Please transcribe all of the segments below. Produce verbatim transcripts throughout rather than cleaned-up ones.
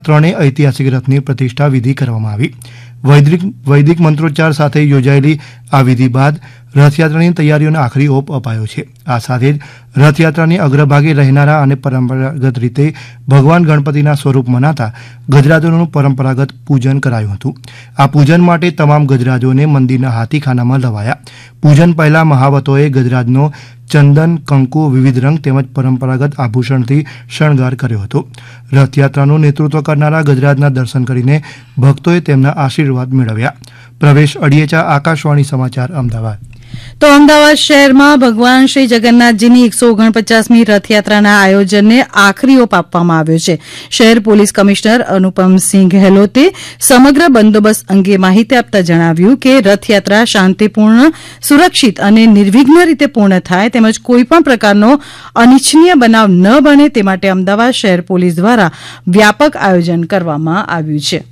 ત્રણેય ઐતિહાસિક રથની પ્રતિષ્ઠા વિધિ કરવામાં આવી. વૈદિક વૈદિક મંત્રોચ્ચાર સાથે યોજાયેલી આ વિધિ બાદ રથયાત્રાની તૈયારીઓને આખરી ઓપ અપાયો છે. આ સાથે જ રથયાત્રાની અગ્રભાગે રહેનારા અને પરંપરાગત રીતે ભગવાન ગણપતિના સ્વરૂપ મનાતા ગજરાજોનું પરંપરાગત પૂજન કરાયું હતું. આ પૂજન માટે તમામ ગજરાજોને મંદિરના હાથીખાનામાં લવાયા. પૂજન પહેલા મહાવતોએ ગજરાજનો ચંદન, કંકુ, વિવિધ રંગ તેમજ પરંપરાગત આભૂષણથી શણગાર કર્યો હતો. રથયાત્રાનું નેતૃત્વ કરનારા ગજરાજના દર્શન કરીને ભક્તોએ તેમના આશીર્વાદ મેળવ્યા. પ્રવેશ અડિયેચા, આકાશવાણી સમાચાર, અમદાવાદ. તો અમદાવાદ શહેરમાં ભગવાન શ્રી જગન્નાથજીની એકસો ઓગણપચાસમી રથયાત્રાના આયોજનને આખરી ઓપ આપવામાં આવ્યો છે. શહેર પોલીસ કમિશનર અનુપમસિંહ ગહેલોતે સમગ્ર બંદોબસ્ત અંગે માહિતી આપતા જણાવ્યું કે રથયાત્રા શાંતિપૂર્ણ, સુરક્ષિત અને નિર્વિઘ્ન રીતે પૂર્ણ થાય તેમજ કોઈપણ પ્રકારનો અનિચ્છનીય બનાવ ન બને તે માટે અમદાવાદ શહેર પોલીસ દ્વારા વ્યાપક આયોજન કરવામાં આવ્યું છે.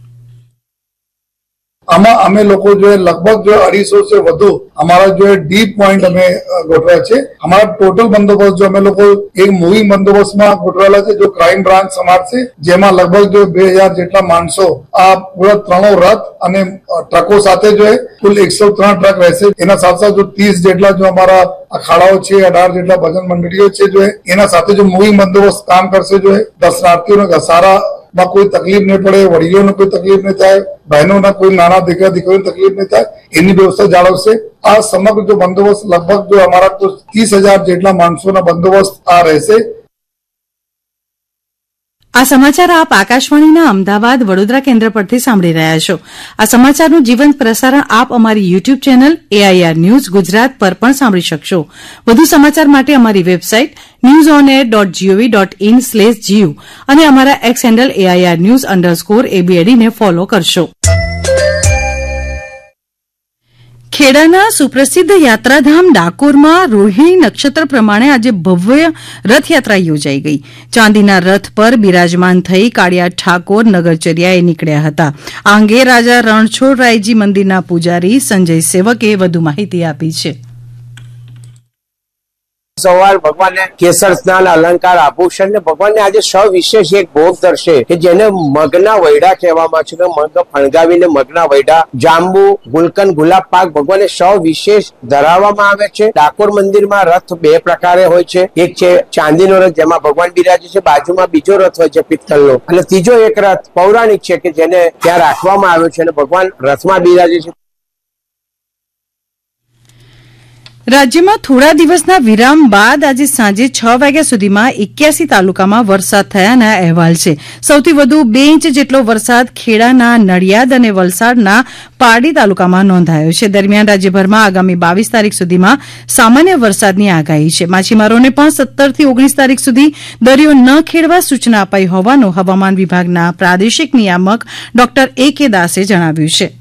આમાં અમે લોકો जो है लगभग जो अढ़ीसौ से વધુ हमारा जो है ડીપ પોઈન્ટ અમે ગોઠવ્યા છે. हमारा टोटल બંદોબસ્ત जो અમે લોકો એક મૂવી બંદોબસ્તમાં ગોઠવેલા છે, જો ક્રાઇમ બ્રાન્ચ સંભાળશે, જેમાં લગભગ જો બે હજાર જેટલા માણસો આ પૂરા ત્રણો રથ અને ટ્રકો સાથે જો है કુલ એકસો ત્રણ ટ્રક રહેશે. એના સાથે સાથે જો ત્રીસ જેટલા જો અમારા અખાડાઓ છે, અઢાર જેટલા ભજન મંડળીઓ છે જો है એના સાથે જો મૂવી બંદોબસ્ત કામ કરશે. જો है દર્શનાર્થીઓને ઘસારા માં કોઈ તકલીફ નહીં પડે, વડીલોને કોઈ તકલીફ નહીં થાય, બહેનોના કોઈ નાના દીકરા દીકરીઓને તકલીફ નહીં થાય, એની વ્યવસ્થા જાળવશે. આ સમગ્ર જો બંદોબસ્ત લગભગ જો અમારા તો ત્રીસ હજાર જેટલા માણસોના બંદોબસ્ત આ રહેશે. આ સમાચાર આપ આકાશવાણીના અમદાવાદ વડોદરા કેન્દ્ર પરથી સાંભળી રહ્યા છો. આ સમાચારનું જીવંત પ્રસારણ આપ અમારી YouTube channel AIR news Gujarat પર પણ સાંભળી શકશો. વધુ સમાચાર માટે અમારી website news on air dot GOV dot in slash GU અને અમારા x handle AIR news underscore એબીએડીને follow કરશો. ખેડાના સુપ્રસિદ્ધ યાત્રાધામ ડાકોરમાં રોહિણી નક્ષત્ર પ્રમાણે આજે ભવ્ય રથયાત્રા યોજાઈ ગઈ. ચાંદીના રથ પર બિરાજમાન થઈ કાળિયા ઠાકોર નગરચર્યાએ નીકળ્યા હતા. આ અંગે રાજા રણછોડરાયજી મંદિરના પૂજારી સંજય સેવકે વધુ માહિતી આપી છે. સવાર ભગવાનને કેસર સ્નાન, અલંકાર, આભૂષણ ને ભગવાનને આજે સવિશેષ એક ભોગ ધરશે કે જેને મગના વૈડા કહેવામાં છે. મગ ફણગાવીને મગના વૈડા, જાંબુ, ગુલકંદ, ગુલાબ પાક ભગવાનને સવિશેષ ધરાવવામાં આવે છે. ડાકોર મંદિરમાં રથ બે પ્રકારે હોય છે. એક છે ચાંદીનો રથ જેમાં ભગવાન બિરાજે છે, બાજુમાં બીજો રથ હોય છે પિત્તળનો, અને ત્રીજો એક રથ પૌરાણિક છે કે જેને ત્યાં રાખવામાં આવ્યો છે અને ભગવાન રથમાં બિરાજે છે. રાજ્યમાં થોડા દિવસના વિરામ બાદ આજે સાંજે છ વાગ્યા સુધીમાં એક્યાસી તાલુકામાં વરસાદ થયાના અહેવાલ છે. સૌથી વધુ બે ઇંચ જેટલો વરસાદ ખેડાના નડિયાદ અને વલસાડના પારડી તાલુકામાં નોંધાયો છે. દરમિયાન રાજ્યભરમાં આગામી બાવીસ તારીખ સુધીમાં સામાન્ય વરસાદની આગાહી છે. માછીમારોને પણ સત્તરથી ઓગણીસ તારીખ સુધી દરિયો ન ખેડવા સૂચના અપાઈ હોવાનું હવામાન વિભાગના પ્રાદેશિક નિયામક ડોક્ટર એ કે દાસે જણાવ્યું છે.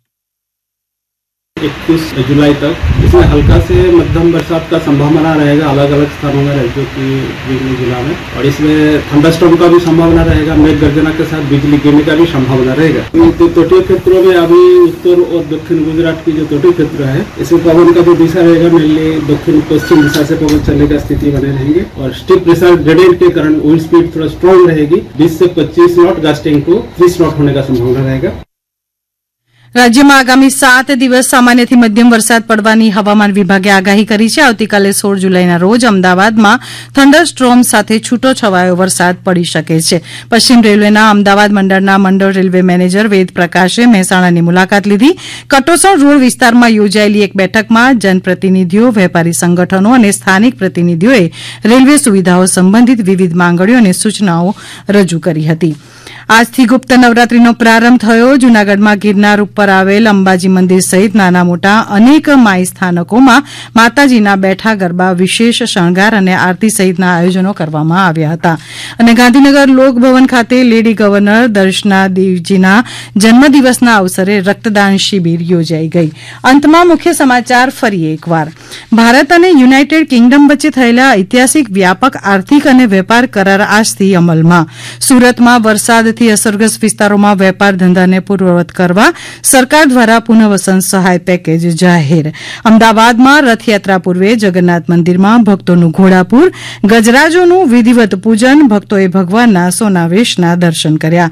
इक्कीस जुलाई तक इसमें हल्का से मध्यम बरसात का संभावना रहेगा अलग अलग स्थानों में राज्यों की विभिन्न जिला में, और इसमें थंडरस्टॉर्म का भी संभावना रहेगा. मेघ गर्जना के साथ बिजली गिरने का भी संभावना रहेगा. तो तटीय क्षेत्रों में अभी उत्तर और दक्षिण गुजरात की जो तटीय क्षेत्र है इसमें पवन का जो दिशा रहेगा मेनली दक्षिण पश्चिम दिशा से पवन चलने का स्थिति बने रहेंगे, और स्टीप प्रेशर ग्रेडियंट के कारण विंड स्पीड थोड़ा स्ट्रॉन्ग रहेगी. बीस से पच्चीस नॉट गस्टिंग टू तीस नॉट होने का संभावना रहेगा. રાજ્યમાં આગામી સાત દિવસ સામાન્યથી મધ્યમ વરસાદ પડવાની હવામાન વિભાગે આગાહી કરી છે. આવતીકાલે સોળ જુલાઈના રોજ અમદાવાદમાં થંડરસ્ટ્રોમ સાથે છૂટો છવાયો વરસાદ પડી શકે છે. પશ્ચિમ રેલવેના અમદાવાદ મંડળના મંડળ રેલવે મેનેજર વેદ પ્રકાશે મહેસાણાની મુલાકાત લીધી. કટોસણ રોડ વિસ્તારમાં યોજાયેલી એક બેઠકમાં જનપ્રતિનિધિઓ, વેપારી સંગઠનો અને સ્થાનિક પ્રતિનિધિઓએ રેલવે સુવિધાઓ સંબંધિત વિવિધ માંગણીઓ અને સૂચનાઓ રજૂ કરી હતી. આજથી ગુપ્ત નવરાત્રીનો પ્રારંભ થયો. જૂનાગઢમાં ગિરનાર ઉપર આવેલ અંબાજી મંદિર સહિત નાના મોટા અનેક માઈ સ્થાનકોમાં માતાજીના બેઠા ગરબા, વિશેષ શણગાર અને આરતી સહિતના આયોજનો કરવામાં આવ્યા હતા. અને ગાંધીનગર લોકભવન ખાતે લેડી ગવર્નર દર્શના દેવજીના જન્મદિવસના અવસરે રક્તદાન શિબિર યોજાઈ ગઈ. અંતમાં મુખ્ય સમાચાર ફરી એકવાર. ભારત અને યુનાઇટેડ કિંગડમ વચ્ચે થયેલા ઐતિહાસિક વ્યાપક આર્થિક અને વેપાર કરાર આજથી અમલમાં. સુરતમાં વરસાદ પૂરથી અસરગ્રસ્ત વિસ્તારોમાં વેપાર ધંધાને પૂર્વવત કરવા સરકાર દ્વારા પુનઃવસન સહાય પેકેજ જાહેર. અમદાવાદમાં રથયાત્રા પૂર્વે જગન્નાથ મંદિરમાં ભક્તોનું ઘોડાપૂર, ગજરાજોનું વિધિવત પૂજન, ભક્તોએ ભગવાનના સોનાવેશના દર્શન કર્યા.